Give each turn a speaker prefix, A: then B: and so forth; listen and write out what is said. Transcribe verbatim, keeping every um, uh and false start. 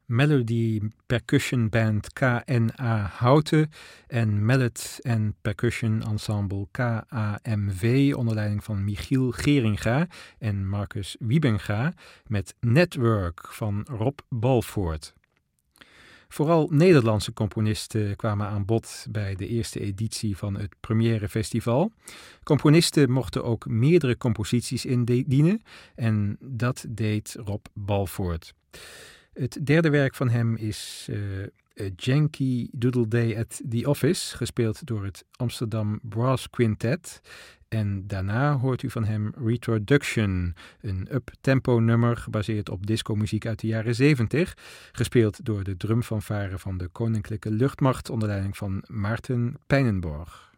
A: Melody Percussion Band K N A Houten en Mallet en Percussion Ensemble K A M V onder leiding van Michiel Geringa en Marcus Wiebenga met Network van Rob Balvoort. Vooral Nederlandse componisten kwamen aan bod bij de eerste editie van het Première Festival. Componisten mochten ook meerdere composities indienen en dat deed Rob Balvoort. Het derde werk van hem is uh, A Yankee Doodle Day at the Office, gespeeld door het Amsterdam Brass Quintet. En daarna hoort u van hem Retroduction, een up-tempo nummer gebaseerd op discomuziek uit de jaren zeventig, gespeeld door de drumfanfare van de Koninklijke Luchtmacht onder leiding van Maarten Pijnenborg.